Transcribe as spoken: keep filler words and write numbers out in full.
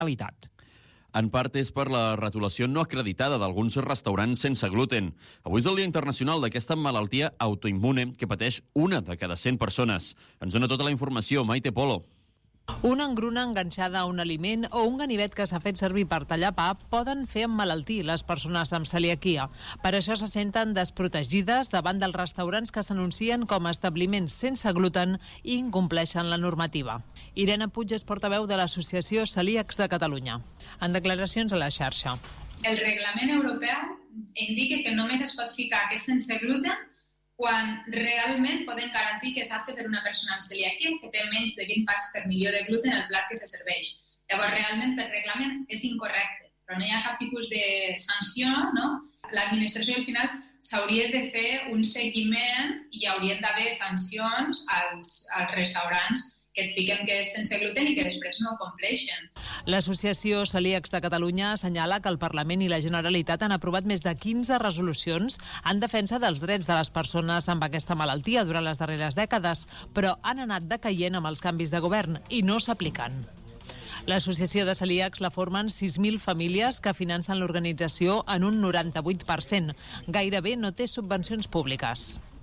Generalitat. En part és per la retolació no acreditada d'alguns restaurants sense gluten. Avui és el Dia Internacional d'aquesta malaltia autoimmune que pateix una de cada cent persones. Ens dona tota la informació Maite Polo. Una engruna enganxada a un aliment o un ganivet que s'ha fet servir per tallar pa poden fer emmalaltir les persones amb celiaquia. Per això se senten desprotegides davant dels restaurants que s'anuncien com a establiments sense gluten i incompleixen la normativa. Irene Puig és portaveu de l'Associació Celíacs de Catalunya. En declaracions a la xarxa. El reglament europeu indica que només es pot ficar que és sense gluten quan realment podem garantir que és apte per una persona amb celiaquia que té menys de vint parts per milió de gluten al plat que se serveix. Llavors, realment, el reglament és incorrecte, però no hi ha cap tipus de sanció, no? L'administració, al final, s'hauria de fer un seguiment i hi haurien d'haver sancions als, als restaurants que et fiquen que és sense gluten i que després no compleixen. L'Associació Celíacs de Catalunya assenyala que el Parlament i la Generalitat han aprovat més de quinze resolucions en defensa dels drets de les persones amb aquesta malaltia durant les darreres dècades, però han anat decaient amb els canvis de govern i no s'apliquen. L'associació de celíacs la formen sis mil famílies que financen l'organització en un noranta-vuit per cent. Gairebé no té subvencions públiques.